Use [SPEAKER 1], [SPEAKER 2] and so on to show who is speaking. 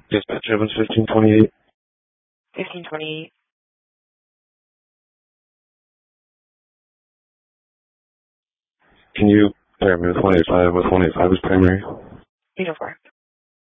[SPEAKER 1] Dispatch Evans 1528.
[SPEAKER 2] 1528.
[SPEAKER 1] Can you pair me with 185 as primary?
[SPEAKER 2] 804.